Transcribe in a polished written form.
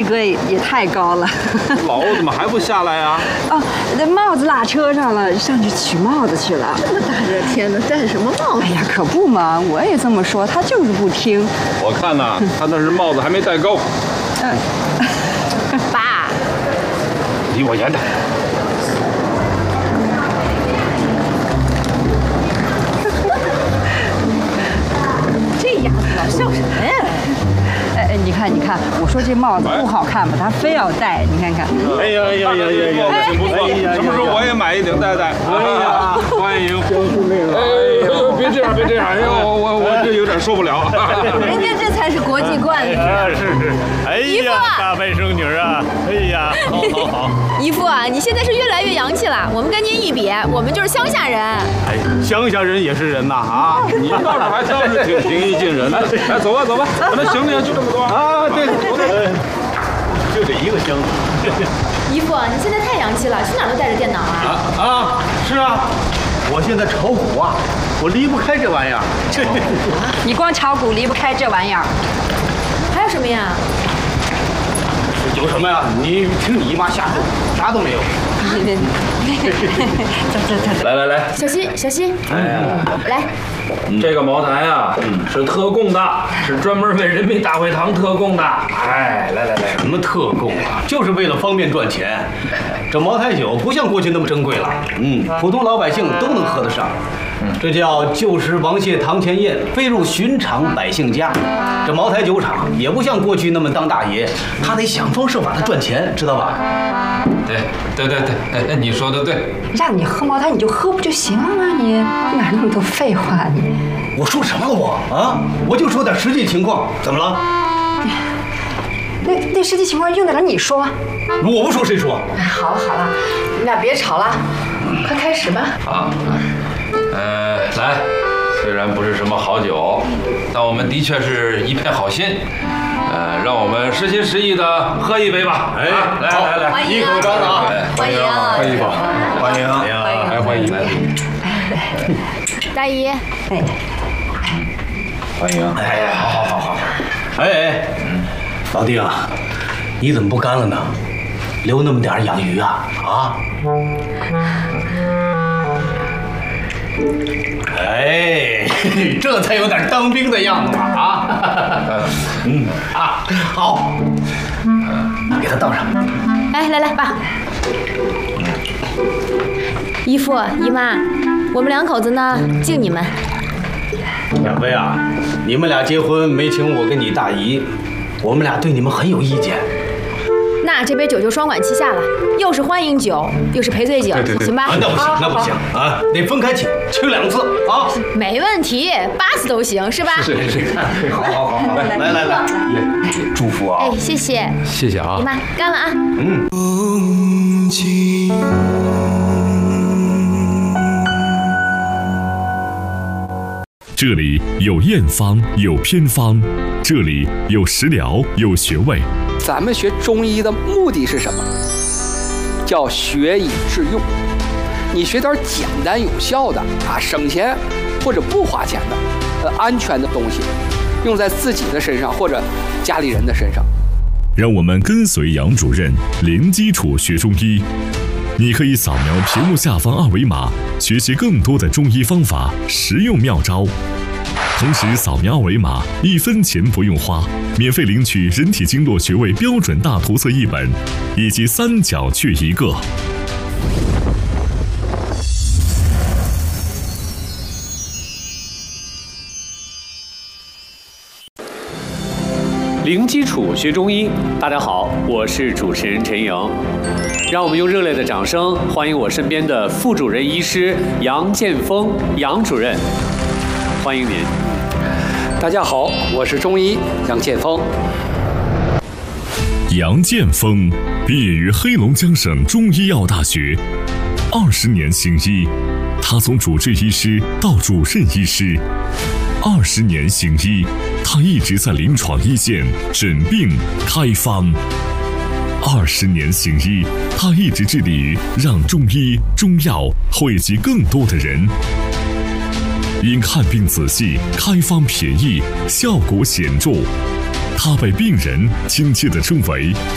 格也太高了。 老欧怎么还不下来啊？ 哦，那帽子落车上了，上去取帽子去了。 这么大热天的，戴什么帽子？ 哎呀，可不嘛，我也这么说，他就是不听。 我看呐，他那是帽子还没戴够。 爸， 离我远点。 这样子老笑什么呀？ 你看，我说这帽子不好看吧，他非要戴，你看看。 哎呀，挺不错。什么时候我也买一顶戴戴？哎呀，欢迎光顾内了。哎呦，别这样，哎呦，我这有点受不了。 人家这才是国际冠军。 是。哎呀，大外甥女啊，哎呀，好。 姨父啊，你现在是越来越洋气了。我们跟您一比，我们就是乡下人。 哎，乡下人也是人呐啊！ 你倒是还真是挺平易近人的。来，走吧，我那行李就这么多啊。对， 就这一个箱子。 姨父，你现在太洋气了，去哪儿都带着电脑啊？ 是啊，我现在炒股啊，我离不开这玩意儿。 你光炒股离不开这玩意儿。 还有什么呀？ 有什么呀？你听你姨妈瞎说，啥都没有。 走。 来， 小心。 哎呀， 来。 这个茅台啊，是特供的，是专门为人民大会堂特供的。哎，来， 什么特供啊？就是为了方便赚钱。这茅台酒不像过去那么珍贵了，普通老百姓都能喝得上。这叫旧时王谢堂前燕，飞入寻常百姓家。这茅台酒厂也不像过去那么当大爷，他得想方设法的赚钱，知道吧？ 对，哎，你说的对。 让你喝茅台你就喝不就行了吗？你哪那么多废话你？ 我说什么了我就说点实际情况，怎么了？ 那实际情况用得着你说？ 我不说谁说？ 好了，你们俩别吵了，快开始吧。 好，来，虽然不是什么好酒，但我们的确是一片好心。让我们实心实意的喝一杯吧！哎，来， 欢迎一口干了啊！ 欢迎， 喝一口， 欢迎， 欢迎， 大姨， 欢迎！ 哎呀，好，哎，老弟啊，你怎么不干了呢？留那么点养鱼啊？哎，这才有点当兵的样子啊！好，给他倒上。 哎，来，爸。姨父、姨妈，我们两口子呢，敬你们。 两位啊，你们俩结婚没请我跟你大姨，我们俩对你们很有意见。 那这杯酒就双管齐下了，又是欢迎酒，又是赔罪酒，行吧？ 那不行啊，得分开请2次啊。 没问题，8次都行，是吧？ 是，好，来，祝福啊！ 哎，谢谢啊！ 姨妈，干了啊！ 这里有验方，有偏方，这里有食疗，有穴位。 咱们学中医的目的是什么？叫学以致用。你学点简单有效的省钱或者不花钱的安全的东西，用在自己的身上或者家里人的身上。 让我们跟随杨主任零基础学中医。你可以扫描屏幕下方2维码，学习更多的中医方法、实用妙招。同时扫描2维码，1分钱不用花，免费领取人体经络穴位标准大图册1本，以及3角穴1个。 零基础学中医，大家好，我是主持人陈莹。让我们用热烈的掌声欢迎我身边的副主任医师杨建峰杨主任，欢迎您。 大家好，我是中医杨建峰。 杨建峰毕业于黑龙江省中医药大学，20年行医，他从主治医师到主任医师，20年行医，他一直在临床一线诊病开方。20年行医，他一直致力于让中医中药惠及更多的人。因看病仔细、开方便宜、效果显著，他被病人亲切地称为